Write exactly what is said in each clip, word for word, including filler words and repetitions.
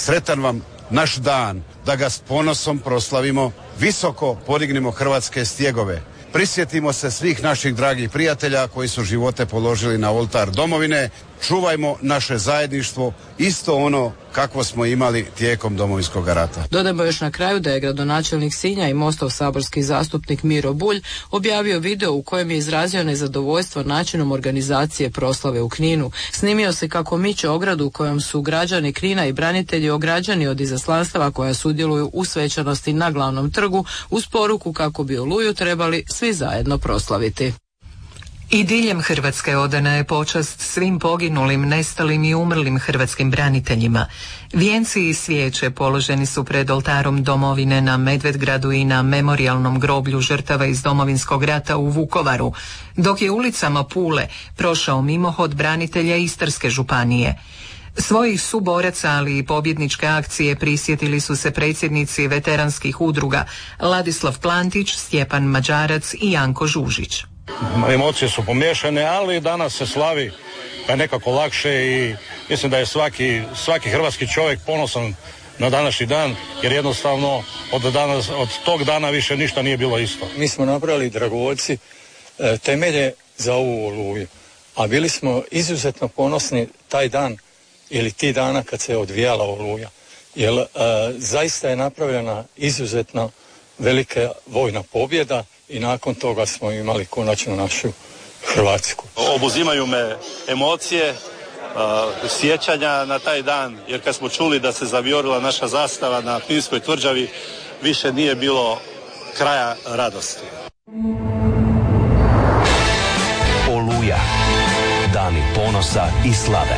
sretan vam naš dan, da ga s ponosom proslavimo, visoko podignimo hrvatske stjegove. Prisjetimo se svih naših dragih prijatelja koji su živote položili na oltar domovine. Čuvajmo naše zajedništvo, isto ono kakvo smo imali tijekom Domovinskog rata. Dodajmo još na kraju da je gradonačelnik Sinja i Mostov saborski zastupnik Miro Bulj objavio video u kojem je izrazio nezadovoljstvo načinom organizacije proslave u Kninu. Snimio se kako miče ogradu u kojom su građani Knina i branitelji ograđani od izaslanstava koja sudjeluju u svečanosti na glavnom trgu uz poruku kako bi Oluju trebali svi zajedno proslaviti. I diljem Hrvatske odana je počast svim poginulim, nestalim i umrlim hrvatskim braniteljima. Vijenci i svijeće položeni su pred oltarom domovine na Medvedgradu i na memorijalnom groblju žrtava iz Domovinskog rata u Vukovaru, dok je ulicama Pule prošao mimohod branitelja Istarske županije. Svojih suboraca, ali i pobjedničke akcije prisjetili su se predsjednici veteranskih udruga Ladislav Plantić, Stjepan Mađarac i Janko Žužić. Emocije su pomiješane, ali danas se slavi pa je nekako lakše i mislim da je svaki, svaki hrvatski čovjek ponosan na današnji dan, jer jednostavno od, danas, od tog dana više ništa nije bilo isto. Mi smo napravili, dragovoljci, temelje za ovu Oluju, a bili smo izuzetno ponosni taj dan ili ti dana kad se odvijala Oluja, jer e, zaista je napravljena izuzetno velika vojna pobjeda i nakon toga smo imali konačno našu Hrvatsku. Obuzimaju me emocije, uh, sjećanja na taj dan, jer kad smo čuli da se zavijorila naša zastava na Kninskoj tvrđavi, više nije bilo kraja radosti. Oluja. Dani ponosa i slave.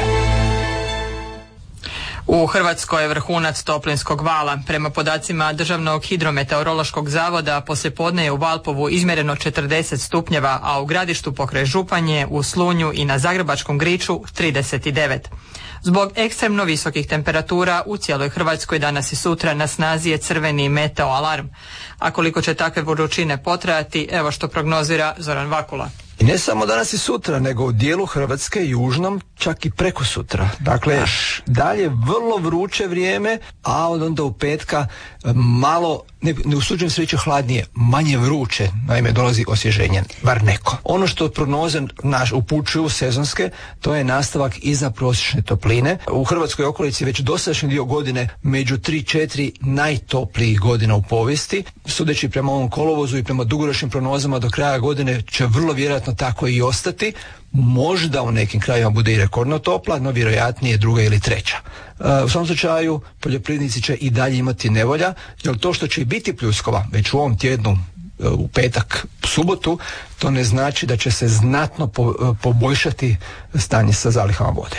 U Hrvatskoj je vrhunac toplinskog vala. Prema podacima Državnog hidrometeorološkog zavoda poslijepodne je u Valpovu izmjereno četrdeset stupnjeva, a u Gradištu pokraj Županje, u Slunju i na Zagrebačkom Griču trideset devet. Zbog ekstremno visokih temperatura u cijeloj Hrvatskoj danas i sutra na snazi je crveni meteo alarm. A koliko će takve vrućine potrajati, evo što prognozira Zoran Vakula. I ne samo danas i sutra, nego u dijelu Hrvatske, južnom, čak i preko sutra. Dakle, dalje vrlo vruće vrijeme, a od onda u petka malo, ne, ne usuđujem se reći hladnije, manje vruće, naime dolazi osvježenje, bar neko. Ono što prognoze naš upućuju sezonske, to je nastavak iza prosječne topline. U Hrvatskoj okolici već dosadašnji dio godine među tri četiri najtoplijih godina u povijesti. Sudeći prema ovom kolovozu i prema dugoročnim prognozama do kraja godine će vrlo vjerojatno tako i ostati. Možda u nekim krajima bude i rekordno topla, no vjerojatnije druga ili treća. U svom slučaju poljoprivrednici će i dalje imati nevolja, jer to što će biti pljuskova već u ovom tjednu, u petak, subotu, to ne znači da će se znatno poboljšati stanje sa zalihama vode.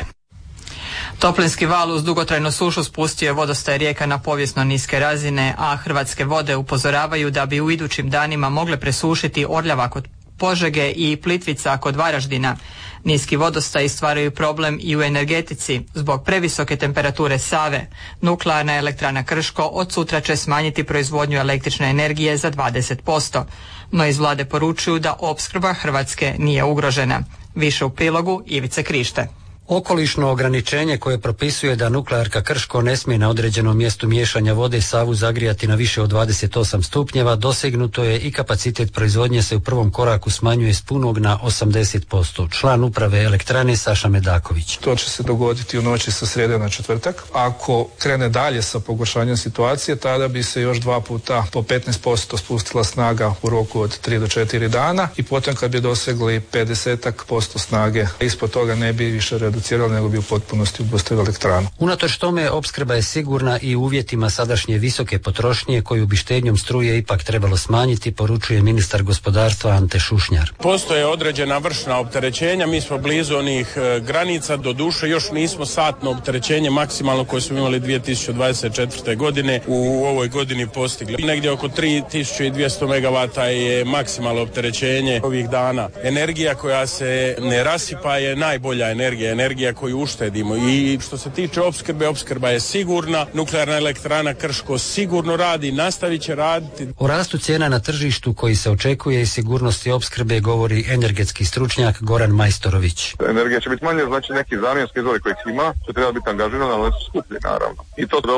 Toplinski val uz dugotrajnu sušu spustio je vodostaj rijeka na povijesno niske razine, a Hrvatske vode upozoravaju da bi u idućim danima mogle presušiti Orljava kod Požege i Plitvica kod Varaždina. Niski vodostaji stvaraju problem i u energetici. Zbog previsoke temperature Save, nuklearna elektrana Krško od sutra će smanjiti proizvodnju električne energije za dvadeset posto. No iz vlade poručuju da opskrba Hrvatske nije ugrožena. Više u prilogu Ivice Krište. Okolišno ograničenje koje propisuje da nuklearka Krško ne smije na određenom mjestu miješanja vode Savu zagrijati na više od dvadeset osam stupnjeva dosegnuto je i kapacitet proizvodnje se u prvom koraku smanjuje s punog na osamdeset posto. Član uprave elektrane Saša Medaković. To će se dogoditi u noći sa srijede na četvrtak. Ako krene dalje sa pogoršanjem situacije, tada bi se još dva puta po petnaest posto spustila snaga u roku od tri do četiri dana i potom kad bi dosegli pedeset posto snage, ispod toga ne bi više reducirali, nego bi u potpunosti obustavili elektranu. Unatoč tome opskrba je sigurna i u uvjetima sadašnje visoke potrošnje koju bi štednjom struje ipak trebalo smanjiti, poručuje ministar gospodarstva Ante Šušnjar. Postoje određena vršna opterećenja, mi smo blizu onih e, granica, do duše još nismo satno opterećenje maksimalno koje smo imali dvije tisuće dvadeset četvrte. godine u ovoj godini postigli. Negdje oko tri tisuće dvjesto megavata je maksimalno opterećenje ovih dana. Energija koja se ne rasipa je najbolja energija, energija koju uštedimo i što se tiče opskrbe, opskrba je sigurna, nuklearna elektrana Krško sigurno radi, nastavit će raditi. O rastu cijena na tržištu koji se očekuje i sigurnosti opskrbe govori energetski stručnjak Goran Majstorović. Energija će biti manje, znači neki zamjenski izvori kojih ima, će treba biti angažirani, ali su skuplji naravno. I to